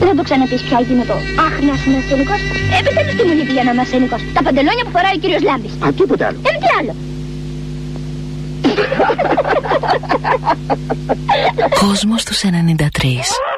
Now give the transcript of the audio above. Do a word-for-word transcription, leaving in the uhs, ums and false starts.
Δεν το ξαναπείς πια εκεί με το αχ, να είμαι ασθενικός. Επιτέλους τι μου λείπει για να είμαι ασθενικός? Τα παντελόνια που φοράει ο κύριος Λάμπης. Α, τίποτε άλλο. Ε, τι άλλο? Κόσμος τους ενενήντα τρία.